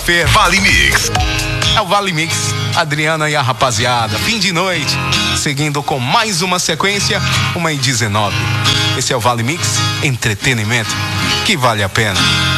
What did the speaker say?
segunda-feira. Vale Mix. É o Vale Mix, Adriana e a rapaziada. Fim de noite, seguindo com mais uma sequência, 1h19. Esse é o Vale Mix, entretenimento que vale a pena.